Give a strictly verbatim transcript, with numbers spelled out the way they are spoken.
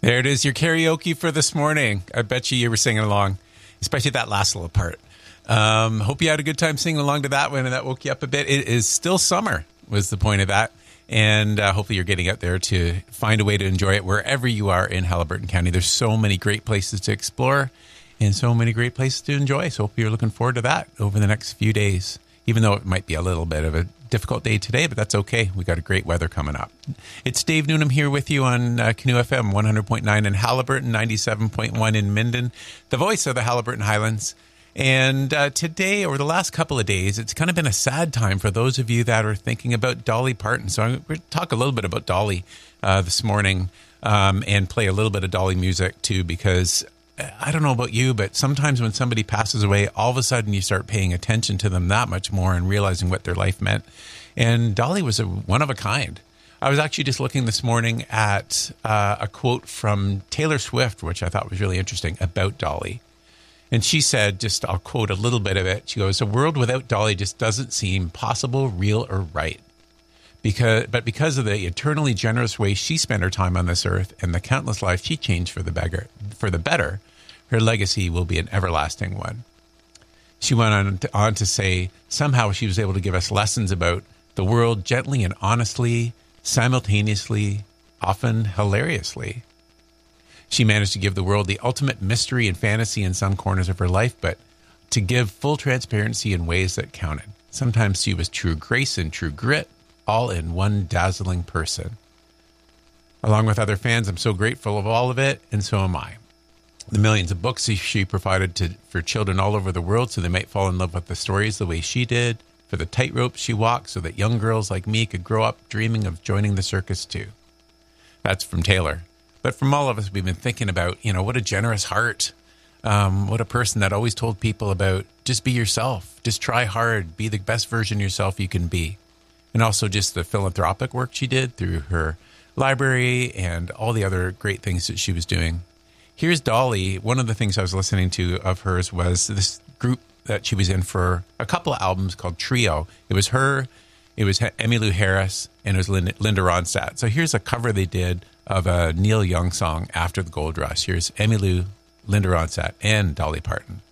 There it is, your karaoke for this morning. I bet you you were singing along, especially that last little part. Um, hope you had a good time singing along to that one and that woke you up a bit. It is still summer, was the point of that. And uh, hopefully you're getting out there to find a way to enjoy it wherever you are in Haliburton County. There's so many great places to explore and so many great places to enjoy. So hope you're looking forward to that over the next few days, even though it might be a little bit of a difficult day today, but that's okay. We got a great weather coming up. It's Dave Noonan here with you on uh, Canoe F M one hundred point nine in Haliburton, ninety-seven point one in Minden, the voice of the Haliburton Highlands. And uh, today, or the last couple of days, it's kind of been a sad time for those of you that are thinking about Dolly Parton. So I'm going to talk a little bit about Dolly uh, this morning um, and play a little bit of Dolly music too, because I don't know about you, but sometimes when somebody passes away, all of a sudden you start paying attention to them that much more and realizing what their life meant. And Dolly was a one of a kind. I was actually just looking this morning at uh, a quote from Taylor Swift, which I thought was really interesting about Dolly. And she said, just I'll quote a little bit of it. She goes, "A world without Dolly just doesn't seem possible, real, or right. Because, but because of the eternally generous way she spent her time on this earth and the countless lives she changed for the beggar, for the better, her legacy will be an everlasting one." She went on to, on to say, somehow she was able to give us lessons about the world gently and honestly, simultaneously, often hilariously. She managed to give the world the ultimate mystery and fantasy in some corners of her life, but to give full transparency in ways that counted. Sometimes she was true grace and true grit, all in one dazzling person. Along with other fans, I'm so grateful of all of it, and so am I. The millions of books she provided to for children all over the world so they might fall in love with the stories the way she did, for the tightrope she walked so that young girls like me could grow up dreaming of joining the circus too. That's from Taylor. But from all of us, we've been thinking about, you know, what a generous heart. Um, what a person that always told people about just be yourself, just try hard, be the best version of yourself you can be. And also just the philanthropic work she did through her library and all the other great things that she was doing. Here's Dolly. One of the things I was listening to of hers was this group that she was in for a couple of albums called Trio. It was her, it was Emmylou Harris, and it was Linda, Linda Ronstadt. So here's a cover they did of a Neil Young song, After the Gold Rush. Here's Emmylou, Linda Ronstadt, and Dolly Parton.